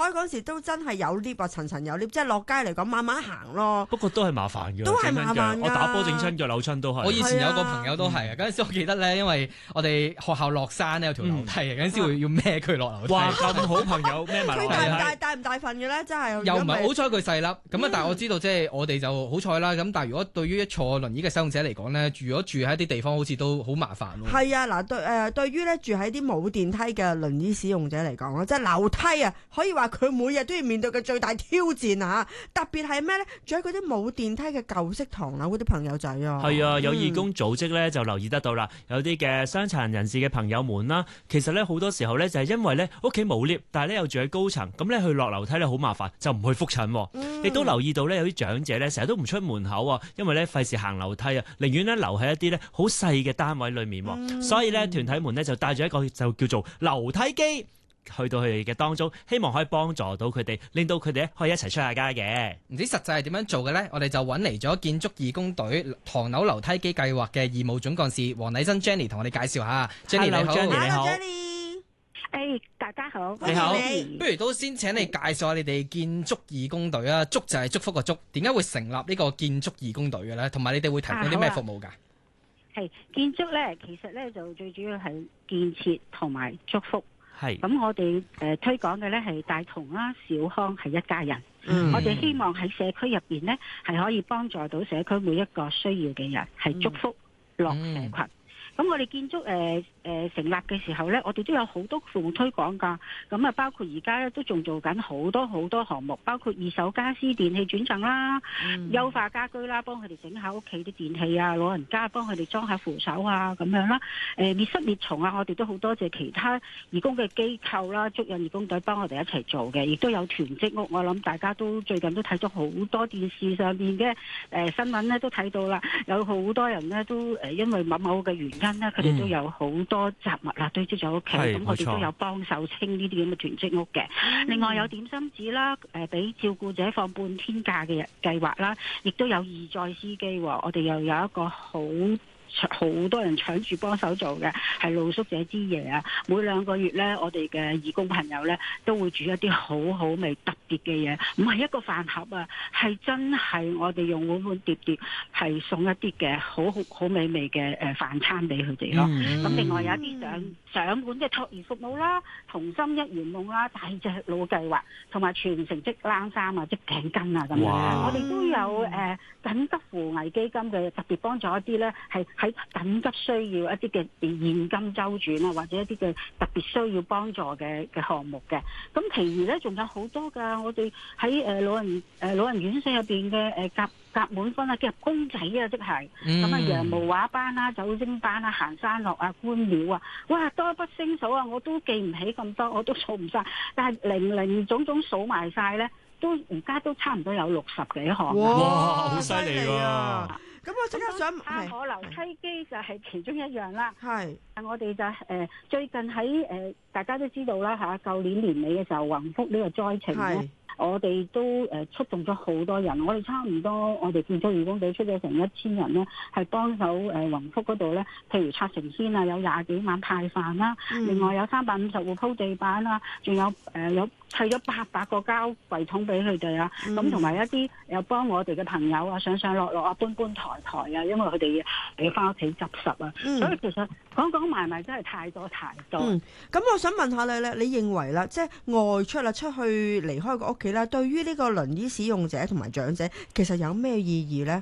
開嗰時都真係有 lift 啊，層層有 lift，即係落街嚟講慢慢行咯。 不過都係麻煩嘅， 都係麻煩㗎。 我打波整親腳扭親都係。 我以前有個朋友都係啊，嗰陣時我記得咧，因為我哋學校落山咧有條樓梯嘅，嗰陣時會要孭佢落樓梯。 哇，咁好朋友孭埋落佢大唔大份嘅咧？真係又唔係好彩佢細粒咁啊！但係我知道即係我哋就好彩啦。咁但係如果對於坐輪椅嘅使用者嚟講咧，如果住喺一啲地方好似都好麻煩咯。 係啊，嗱對於咧住喺啲冇電梯嘅輪椅使用者嚟講，即係樓梯啊，可以話佢每日都要面對嘅最大挑戰啊！特別係咩咧？住喺嗰啲冇電梯嘅舊式唐樓嗰啲朋友仔啊， 係啊，有義工組織咧就留意得到啦，有啲嘅傷殘人士嘅朋友們啦，其實咧好多時候咧就係因為咧屋企冇 lift，但係咧又住喺高層，咁咧去落樓梯咧好麻煩，就唔去覆診。亦都留意到咧有啲長者咧成日都唔出門口啊，因為咧費事行樓梯啊，寧願咧留喺一啲咧好細嘅單位裏面。所以咧團體們咧就帶咗一個就叫做樓梯機去到佢哋嘅當中，希望可以幫助到佢哋，令到佢哋咧可以一齊出下街嘅。 唔知實際係點樣做嘅呢？我哋就揾嚟咗建築義工隊唐樓樓梯機計劃嘅義務總幹事黃麗珍 Jenny 同我哋介紹下。Jenny 你好。 Jenny 你好。 大家好。 你好。 不如都先請你介紹下你哋建築義工隊啊。祝就係祝福個祝，點解會成立呢個建築義工隊嘅呢？同埋你哋會提供啲咩服務㗎？ 係建築咧，其實咧就最主要係建設同埋祝福。 係咁我哋推廣嘅咧係大同啦、小康係一家人。我哋希望喺社區入邊咧係可以幫助到社區每一個需要嘅人，係祝福樂社群。咁我哋建築成立嘅時候咧，我哋都有好多服務推廣㗎。咁啊，包括而家咧都仲做緊好多項目，包括二手家私電器轉贈啦、優化家居啦，幫佢哋整下屋企啲電器啊，老人家幫佢哋裝下扶手啊咁樣啦。滅虱滅蟲啊，我哋都好多謝其他義工嘅機構啦，足印義工隊幫我哋一齊做嘅，亦都有囤積屋。我諗大家都最近都睇咗好多電視上邊嘅新聞咧，都睇到啦，有好多人咧都因為某某嘅原因，佢哋都有好多雜物啦堆積咗屋企，咁我哋都有幫手清呢啲咁嘅囤積屋嘅。另外有點心紙啦，俾照顧者放半天假嘅計劃啦，亦都有義載司機，我哋又有一個好多人搶住幫手做嘅，係露宿者之夜啊！每2個月呢，我哋嘅義工朋友呢都會煮一啲好好味特別嘅嘢，唔係一個飯盒啊，係真係我哋用碗碟係送一啲嘅好美味嘅飯餐俾佢哋咯。咁另外有一啲上門嘅托兒服務啦、同心一圓夢啦、大隻佬計劃，同埋全城織冷衫啊、織頸巾啊咁樣。我哋都有緊急扶危基金嘅特別幫助一啲呢係喺緊急需要一啲嘅現金周轉啊，或者一啲嘅特別需要幫助嘅項目嘅。咁其餘咧仲有好多㗎，我哋喺老人院舍入邊嘅夾滿分啊，夾公仔啊，即係咁啊，羊毛畫班啦、酒精班啊、行山樂啊、觀鳥啊，哇，多不勝數啊！我都記唔起咁多，我都數唔晒，但係零總數埋晒咧，而家都差唔多有60幾項。 哇，好犀利喎！ 咁我即刻想啱我樓梯機就係其中一樣啦。 係， 我哋就最近喺大家都知道啦嚇，舊年年尾嘅時候宏福呢個災情咧，我哋都出動咗好多人，我哋差唔多我哋建築義工隊出咗成1000人咧，係幫手宏福嗰度咧，譬如拆成先啊，有20幾晚派飯啦，另外有350戶鋪地板啦，仲有砌咗800個膠櫃桶俾佢哋啊，咁同埋一啲又幫我哋嘅朋友啊上落啊搬台啊，因為佢哋要翻屋企執拾啊，所以其實講埋真係太多。 咁我想問下你咧，你認為啦，即係外出啦，出去離開個屋企啦，對於呢個輪椅使用者同埋長者，其實有咩意義咧？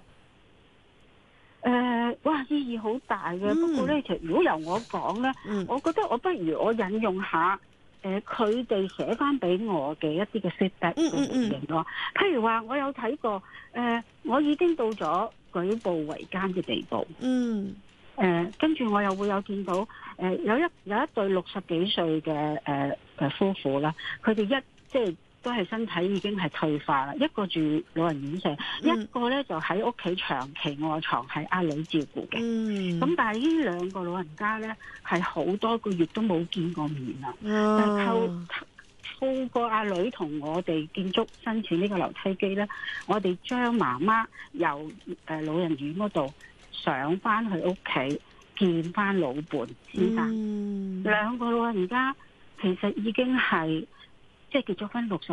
意義好大嘅。不過咧，其實如果由我講咧，我覺得我不如我引用下佢哋寫翻俾我嘅一啲嘅 feedback 嘅回應咯。譬如話，我有睇過我已經到咗舉步維艱嘅地步。跟住我又會有見到有一對60幾歲嘅夫婦啦，佢哋即係都係身體已經係退化啦，一個住老人院舍，一個咧就喺屋企長期臥床係阿女照顧嘅。咁但係呢2個老人家咧係好多個月都冇見過面啦。透過阿女同我哋建築申請呢個樓梯機咧，我哋將媽媽由老人院嗰度上翻去屋企見翻老伴先生。2個老人家其實已經係即係結咗婚60